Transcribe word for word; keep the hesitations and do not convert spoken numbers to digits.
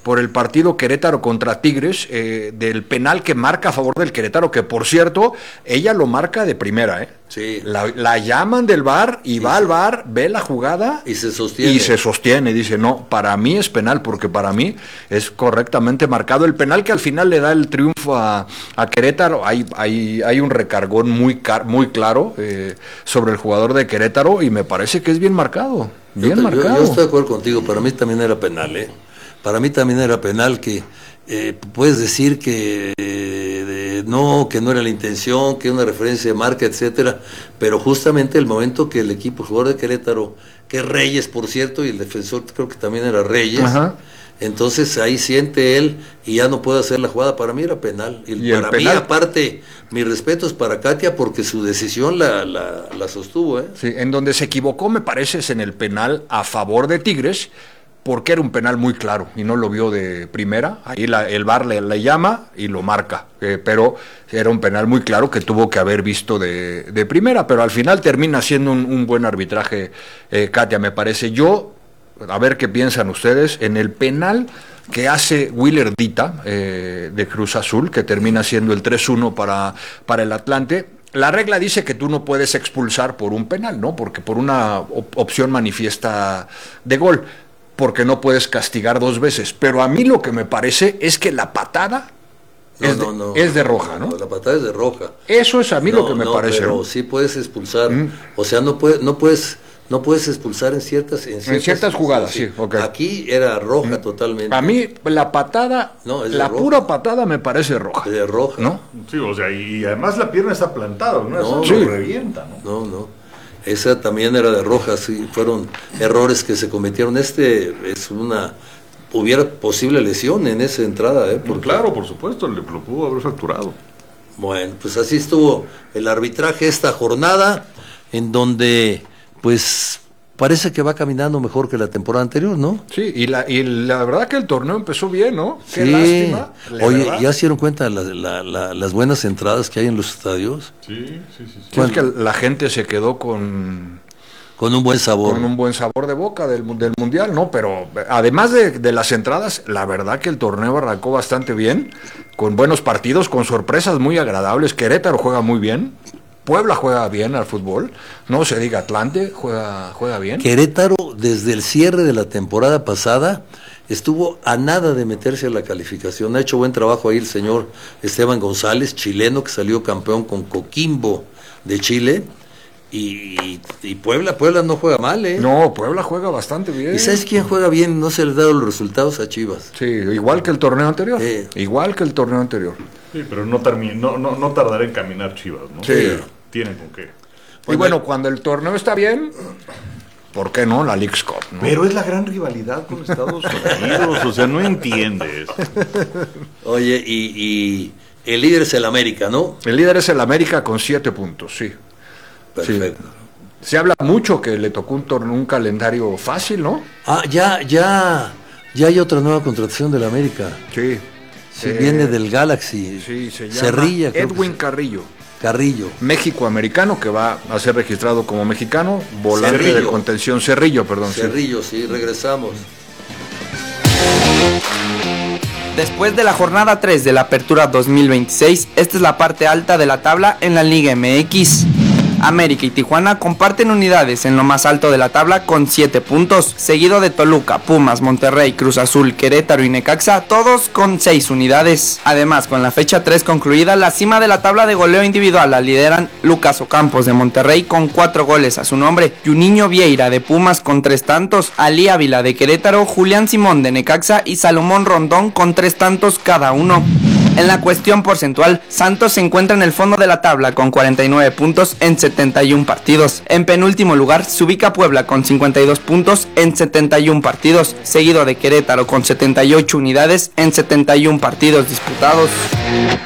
por el partido Querétaro contra Tigres, eh, del penal que marca a favor del Querétaro, que por cierto, ella lo marca de primera, ¿eh? Sí. La, la llaman del V A R y sí, va al V A R, ve la jugada y se sostiene. Y se sostiene, dice, no, para mí es penal, porque para mí es correctamente marcado el penal que al final le da el triunfo a, a Querétaro. Hay, hay, hay un recargón muy, car, muy claro eh, sobre el jugador de Querétaro y me parece que es bien marcado, bien yo, marcado. Yo, yo estoy de acuerdo contigo, para mí también era penal, ¿eh? Para mí también era penal que eh, puedes decir que eh, no, que no era la intención, que una referencia de marca, etcétera, pero justamente el momento que el equipo, el jugador de Querétaro, que es Reyes, por cierto, y el defensor creo que también era Reyes, ajá, entonces ahí siente él y ya no puede hacer la jugada. Para mí era penal. Y, y para mí, aparte, mi respeto es para Katia porque su decisión la, la, la sostuvo, ¿eh? Sí, en donde se equivocó, me parece, es en el penal a favor de Tigres, porque era un penal muy claro y no lo vio de primera. Ahí la, el V A R le, le llama y lo marca, eh, pero era un penal muy claro que tuvo que haber visto de, de primera, pero al final termina siendo un, un buen arbitraje, eh, Katia, me parece. Yo, a ver qué piensan ustedes, en el penal que hace Willer Dita, eh, de Cruz Azul, que termina siendo el tres uno para, para el Atlante. La regla dice que tú no puedes expulsar por un penal, ¿no? Porque por una op- opción manifiesta de gol, porque no puedes castigar dos veces. Pero a mí lo que me parece es que la patada no, es, no, de, no, es de roja, ¿no? no, la patada es de roja. Eso es a mí no, lo que me no, parece. Pero ¿no? sí puedes expulsar. Mm. O sea, no puedes, no puedes, no puedes expulsar en ciertas, en ciertas, en ciertas jugadas, sí. sí okay. Aquí era roja mm. totalmente. A mí la patada, no, es la pura patada me parece roja. De roja, ¿no? Sí, o sea, y además la pierna está plantada, ¿no? No, Eso sí. lo revienta, ¿no? No, no. Esa también era de roja, sí, fueron errores que se cometieron. Este es una, hubiera posible lesión en esa entrada, ¿eh? Porque, claro, por supuesto, le, lo pudo haber fracturado. Bueno, pues así estuvo el arbitraje esta jornada, en donde, pues, parece que va caminando mejor que la temporada anterior, ¿no? Sí, y la, y la verdad que el torneo empezó bien, ¿no? Qué sí. lástima. Oye, verdad. ¿ya se dieron cuenta la, la, la, las buenas entradas que hay en los estadios? Sí, sí, sí. sí. Bueno, es que la gente se quedó con... Con un buen sabor. Con un buen sabor de boca del, del Mundial, ¿no? Pero además de, de las entradas, la verdad que el torneo arrancó bastante bien, con buenos partidos, con sorpresas muy agradables. Querétaro juega muy bien. Puebla juega bien al fútbol, no se diga Atlante, juega, juega bien. Querétaro, desde el cierre de la temporada pasada, estuvo a nada de meterse a la calificación. Ha hecho buen trabajo ahí el señor Esteban González, chileno, que salió campeón con Coquimbo de Chile. Y, y Puebla, Puebla no juega mal, ¿eh? No, Puebla juega bastante bien. ¿Y sabes quién juega bien? No se le dado los resultados a Chivas. Sí, igual que el torneo anterior. Sí. Igual que el torneo anterior. Sí, pero no, termi- no, no, no tardará en caminar Chivas, ¿no? Sí. Tienen con qué. Y bueno, cuando el torneo está bien, ¿por qué no? La Leagues Cup, ¿no? Pero es la gran rivalidad con Estados Unidos, o sea, no entiendes. Oye, y, y el líder es el América, ¿no? El líder es el América con siete puntos, sí. Perfecto. Sí. Se habla mucho que le tocó un torneo, un calendario fácil, ¿no? Ah, ya, ya, ya hay otra nueva contratación del América. Sí. Sí, eh, viene del Galaxy. Sí, se llama Cerrilla, Edwin Carrillo. Carrillo. México-americano, que va a ser registrado como mexicano, volante Cerrillo. de contención, Cerrillo, perdón. Cerrillo, sí, sí regresamos. Después de la jornada tres de la Apertura dos mil veintiséis, esta es la parte alta de la tabla en la Liga M X. América y Tijuana comparten unidades en lo más alto de la tabla con siete puntos, seguido de Toluca, Pumas, Monterrey, Cruz Azul, Querétaro y Necaxa, todos con seis unidades. Además, con la fecha tres concluida, la cima de la tabla de goleo individual la lideran Lucas Ocampos de Monterrey con cuatro goles a su nombre, Juninho Vieira de Pumas con tres tantos, Ali Ávila de Querétaro, Julián Simón de Necaxa y Salomón Rondón con tres tantos cada uno. En la cuestión porcentual, Santos se encuentra en el fondo de la tabla con cuarenta y nueve puntos en setenta y uno partidos. En penúltimo lugar se ubica Puebla con cincuenta y dos puntos en setenta y uno partidos, seguido de Querétaro con setenta y ocho unidades en setenta y uno partidos disputados.